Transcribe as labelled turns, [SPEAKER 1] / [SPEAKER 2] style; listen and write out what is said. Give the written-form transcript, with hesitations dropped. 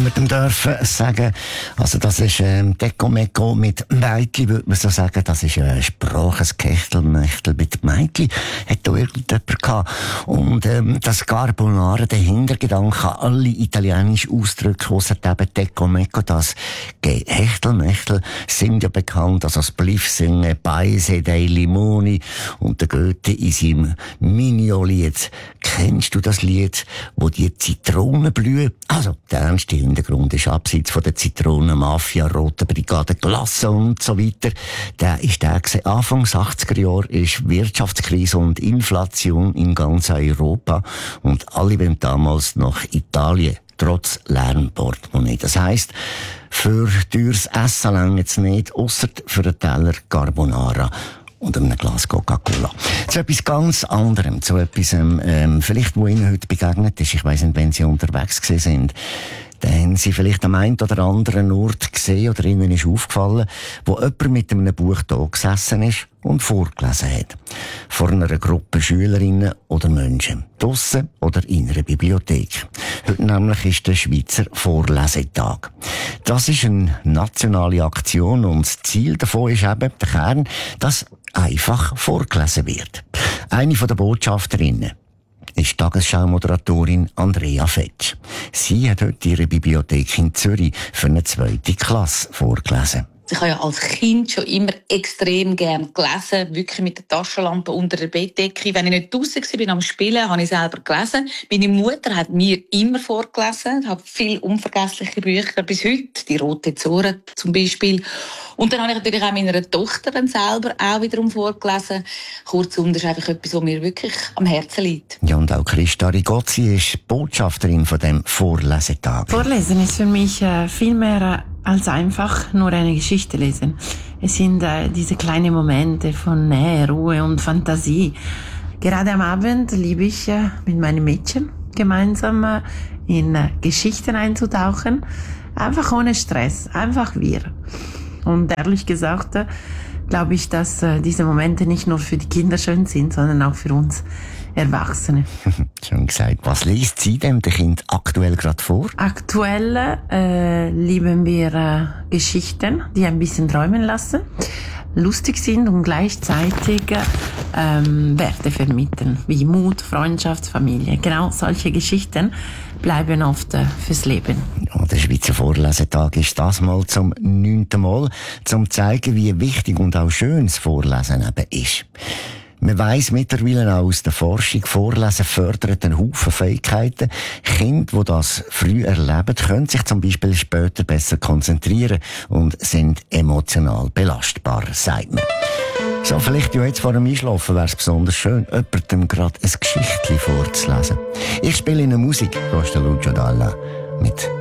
[SPEAKER 1] wir dem dürfen sagen, also das ist Deko Meko mit Meitli, würde man so sagen, das ist ein Spracheskechtelmechtel mit Meitli, hat da irgendjemand gehabt. Und das Carbonara, der Hintergedanke, alle italienischen Ausdrücke, die es eben Deko Meko, das Hechtelmechtel sind ja bekannt, also das Bliff singen, Paese dei Limoni und der Goethe in seinem Migno-Lied. Kennst du das Lied, wo die Zitronen blühen? Also, der ernste Hintergrund ist abseits von der Zitronenmafia, Rote Brigade, Glasse und so weiter. Der ist der gewesen. Anfangs 80er Jahre ist Wirtschaftskrise und Inflation in ganz Europa und alle wollen damals nach Italien. Trotz leeren Portemonnaie. Das heisst, für teures Essen reicht es nicht, ausser für einen Teller Carbonara und einem Glas Coca-Cola. Zu etwas ganz anderem, zu etwas, vielleicht, wo Ihnen heute begegnet ist. Ich weiss nicht, wenn Sie unterwegs gewesen sind. Dann haben Sie vielleicht am einen oder anderen Ort gesehen oder Ihnen ist aufgefallen, wo jemand mit einem Buch da gesessen ist und vorgelesen hat. Vor einer Gruppe Schülerinnen oder Menschen. Draussen oder in einer Bibliothek. Heute nämlich ist der Schweizer Vorlesetag. Das ist eine nationale Aktion und das Ziel davon ist eben, der Kern, dass einfach vorgelesen wird. Eine von den Botschafterinnen ist Tagesschau-Moderatorin Andrea Fetsch. Sie hat heute ihre Bibliothek in Zürich für eine 2. Klasse vorgelesen.
[SPEAKER 2] Ich habe ja als Kind schon immer extrem gern gelesen, wirklich mit der Taschenlampe unter der Bettdecke. Wenn ich nicht draussen war am Spielen, habe ich selber gelesen. Meine Mutter hat mir immer vorgelesen. Ich habe viele unvergessliche Bücher bis heute, die Rote Zora zum Beispiel. Und dann habe ich natürlich auch meiner Tochter dann selber auch wiederum vorgelesen. Kurzum, das ist einfach etwas, was mir wirklich am Herzen liegt.
[SPEAKER 1] Ja, und auch Christa Rigozzi ist Botschafterin von dem Vorlesetag.
[SPEAKER 3] Vorlesen ist für mich viel mehr als einfach nur eine Geschichte lesen. Es sind diese kleinen Momente von Nähe, Ruhe und Fantasie. Gerade am Abend liebe ich mit meinen Mädchen gemeinsam in Geschichten einzutauchen. Einfach ohne Stress, einfach wir. Und ehrlich gesagt, glaube ich, dass diese Momente nicht nur für die Kinder schön sind, sondern auch für uns Erwachsene.
[SPEAKER 1] Schon gesagt. Was liest sie dem der Kind aktuell gerade vor?
[SPEAKER 3] Aktuell lieben wir Geschichten, die ein bisschen träumen lassen, lustig sind und gleichzeitig Werte vermitteln, wie Mut, Freundschaft, Familie. Genau solche Geschichten bleiben oft fürs Leben.
[SPEAKER 1] Ja, der Schweizer Vorlesetag ist das mal zum 9. Mal, zum zeigen, wie wichtig und auch schön das Vorlesen eben ist. Man weiss mittlerweile auch aus der Forschung, Vorlesen fördert einen Haufen Fähigkeiten. Kinder, die das früh erleben, können sich zum Beispiel später besser konzentrieren und sind emotional belastbarer, sagt man. So, vielleicht ja jetzt vor dem Einschlafen wäre es besonders schön, jemandem gerade ein Geschichtchen vorzulesen. Ich spiele Ihnen Musik, Rosta Lucio Dalla, mit